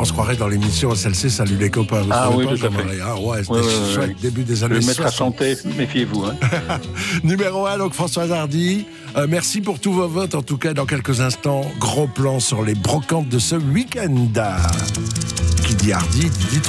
on se croirait dans l'émission SLC Salut les copains. Ah oui, tout à fait. Ah ouais, c'était chouette, début des années 60. Le mettre à chanter, méfiez-vous. Hein. Numéro 1, donc Françoise Hardy. Merci pour tous vos votes. En tout cas, dans quelques instants, gros plan sur les brocantes de ce week-end. Qui dit Hardy, dit